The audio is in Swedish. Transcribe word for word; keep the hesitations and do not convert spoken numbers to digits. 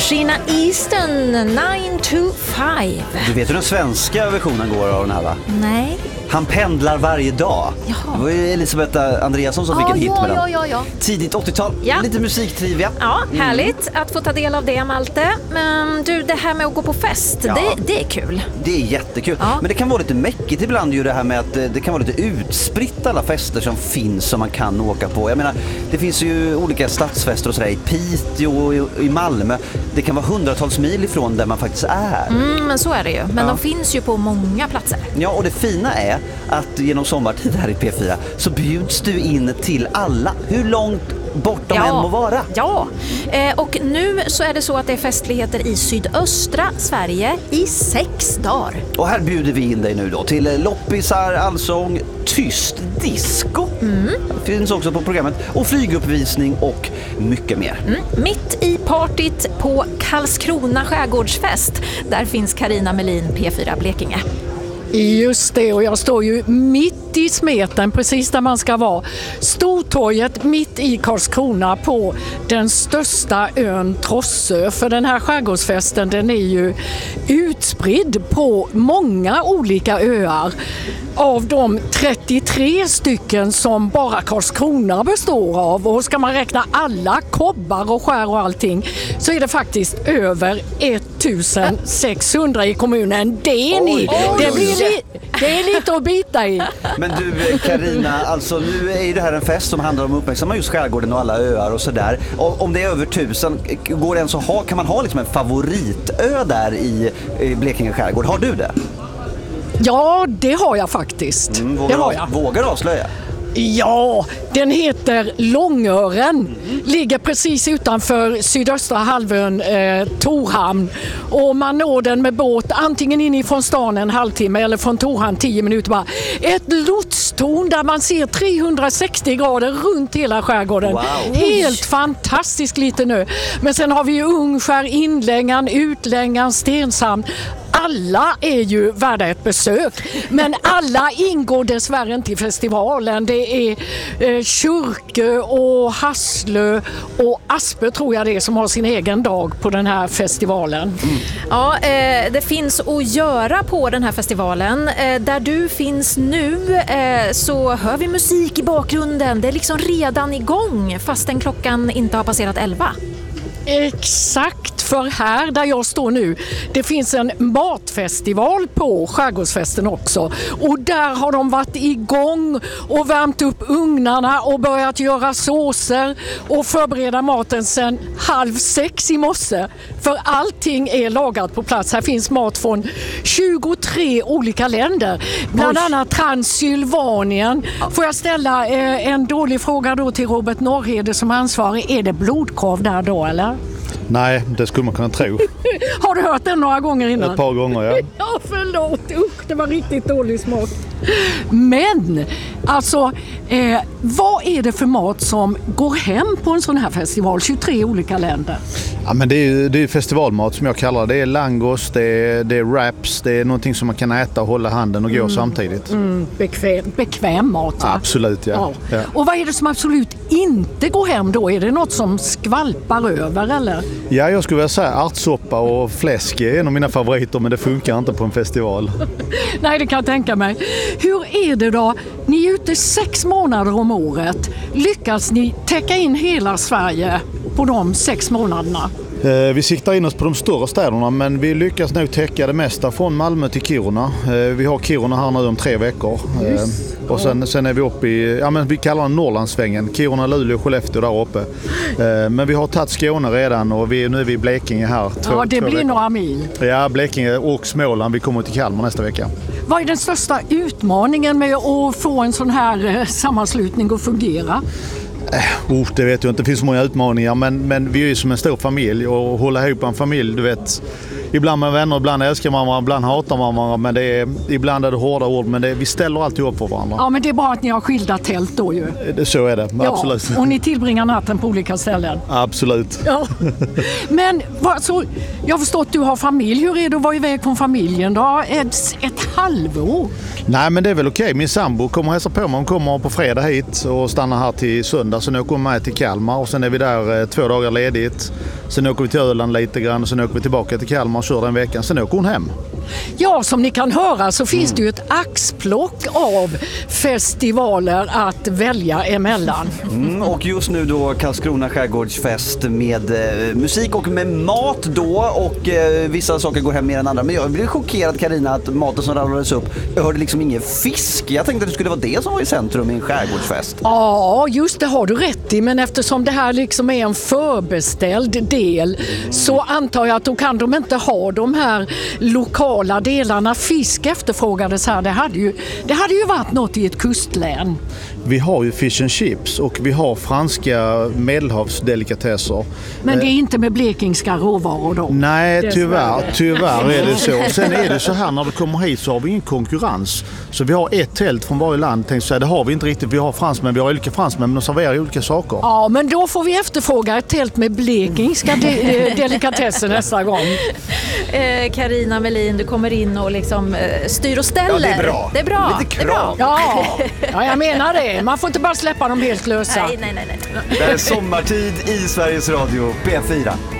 Sheena Easton, nine to five. Du vet hur den svenska versionen går av den här, va? Nej. Han pendlar varje dag. Jaha. Det var ju Elisabeth Andreasson som Ja, fick en hit ja, med den. ja, ja, ja. Tidigt åttiotal, Ja. lite musiktrivia. Ja, härligt att få ta del av det, Malte. Men du, det här med att gå på fest, Ja. det, det är kul. Det är jättekul. Ja. Men det kan vara lite mäckigt ibland ju det här med att det, det kan vara lite utspritt alla fester som finns som man kan åka på. Jag menar, det finns ju olika stadsfester och sådär i Piteå och i, i Malmö. Det kan vara hundratals mil ifrån där man faktiskt är. Mm, men så är det ju. Men Ja. de finns ju på många platser. Ja, och det fina är att genom sommartid här i P fyra så bjuds du in till alla. Hur långt bort de än må vara. Ja, eh, och nu så är det så att det är festligheter i sydöstra Sverige i sex dagar. Och här bjuder vi in dig nu då till loppisar, allsång, tyst disco. Mm. Det finns också på programmet. Och flyguppvisning och mycket mer. Mm. Mitt i partyt på Karlskrona skärgårdsfest. Där finns Carina Melin, P fyra Blekinge. Just det, och jag står ju mitt i smeten, precis där man ska vara. Stortorget mitt i Karlskrona på den största ön Trossö. För den här skärgårdsfesten, den är ju utspridd på många olika öar. Av de trettiotre stycken som bara Karlskrona består av, och ska man räkna alla kobbar och skär och allting, så är det faktiskt över ettusensexhundra i kommunen. Det är ni! Det, blir li- det är lite att bita i. Men du Carina, alltså nu är ju det här en fest som handlar om att uppmärksamma just skärgården och alla öar och sådär. Och om det är över tusen, går det ens att ha, kan man ha liksom en favoritö där i, i Blekinge skärgård? Har du det? Ja, det har jag faktiskt. Mm, vågar, det har jag. vågar avslöja? Ja, den heter Långören. Ligger precis utanför sydöstra halvön eh, Torhamn. Och man når den med båt antingen inifrån stan en halvtimme eller från Torhamn tio minuter bara. Ett lotstorn där man ser trehundrasextio grader runt hela skärgården. Wow. Helt fantastiskt liten ö. Men sen har vi ju Ungskär, Inlängan, Utlängan, Stenshamn. Alla är ju värda ett besök, men alla ingår dessvärre inte i festivalen. Det är eh, Kyrkö och Hasslö och Aspe, tror jag det är, som har sin egen dag på den här festivalen. Mm. Ja, eh, det finns att göra på den här festivalen. Eh, där du finns nu eh, så hör vi musik i bakgrunden. Det är liksom redan igång fastän klockan inte har passerat elva. Exakt, för här där jag står nu, det finns en matfestival på skärgårdsfesten också. Och där har de varit igång och värmt upp ugnarna och börjat göra såser och förbereda maten sedan halv sex i morse. För allting är lagat på plats. Här finns mat från tjugotre olika länder, bland annat Transylvanien. Får jag ställa eh, en dålig fråga då till Robert Norrhede som ansvarig. Är det blodkorv där då, eller? Nej, det skulle man kunna tro. Har du hört den några gånger innan? Ett par gånger, ja. Ja, förlåt. Usch, det var riktigt dålig smak. Men, alltså, eh, vad är det för mat som går hem på en sån här festival? tjugotre olika länder. Ja, men det är ju det är festivalmat som jag kallar det. Det är langos, det är, det är wraps, det är någonting som man kan äta och hålla handen och gå mm. samtidigt. Mm, bekväm, bekväm mat, va? Absolut, ja. Ja. ja. Och vad är det som absolut inte går hem då? Är det något som skvalpar över, eller? Ja, jag skulle vilja säga ärtsoppa och fläsk är en av mina favoriter, men det funkar inte på en festival. Nej, det kan jag tänka mig. Hur är det då? Ni är ute sex månader om året. Lyckas ni täcka in hela Sverige på de sex månaderna? Eh, vi siktar in oss på de större städerna, men vi lyckas nog täcka det mesta från Malmö till Kiruna. Eh, vi har Kiruna här nu om tre veckor. Eh, och sen, sen är vi uppe i, ja men vi kallar den Norrlandssvängen. Kiruna, Luleå, Skellefteå där uppe. Eh, men vi har tagit Skåne redan och vi, nu är vi i Blekinge här. Två, ja, det två blir veckor. några mil. Ja, Blekinge och Småland. Vi kommer till Kalmar nästa vecka. Vad är den största utmaningen med att få en sån här eh, sammanslutning att fungera? Oh, det vet jag inte, det finns så många utmaningar, men, men vi är ju som en stor familj och hålla ihop en familj, du vet, ibland med vänner, ibland älskar man varandra, ibland hatar man varandra, men det är, ibland är det hårda ord, men det, vi ställer alltid upp för varandra. Ja, men det är bara att ni har skilda tält då ju. Det, så är det, ja, absolut. Och ni tillbringar natten på olika ställen. Absolut. Ja. Men vad, så, jag har förstått att du har familj, hur är det att vara iväg från familjen då? Ett, ett halvår? Nej, men det är väl okej. Min sambo kommer hälsa på mig. Hon kommer på fredag hit och stannar här till söndag. Så nu kommer jag med till Kalmar och sen är vi där eh, två dagar ledigt. Sen åker vi till Öland lite grann och sen åker vi tillbaka till Kalmar och kör den veckan. Sen åker hon hem. Ja, som ni kan höra så finns mm. det ju ett axplock av festivaler att välja emellan. Mm, och just nu då Karlskrona skärgårdsfest med eh, musik och med mat då, och eh, vissa saker går hem mer än andra. Men jag blev chockerad, Carina, att maten som ramlades upp, jag hörde liksom ingen fisk. Jag tänkte att det skulle vara det som var i centrum i en skärgårdsfest. Ja, just det har du rätt i, men eftersom det här liksom är en förbeställd del mm. så antar jag att då kan de inte ha de här lokala delarna. Fisk efterfrågades här. Det hade ju, det hade ju varit något i ett kustlän. Vi har ju fish and chips och vi har franska medelhavsdelikatesser. Men det är inte med blekingska råvaror då? Nej, tyvärr, tyvärr är det så. Sen är det så här, när du kommer hit så har vi ingen konkurrens. Så vi har ett tält från varje land. Tänkte säga, det har vi inte riktigt. Vi har fransmän, vi har olika fransmän, men de serverar olika saker. Ja, men då får vi efterfråga ett tält med blekingska de- delikatesser nästa gång. Carina Melin, du kommer in och liksom styr och ställer. Ja, det är bra. Det är bra. Lite det är bra. Ja. ja, jag menar det. Man får inte bara släppa dem helt lösa. Nej, nej, nej, nej. Det är sommartid i Sveriges Radio P fyra.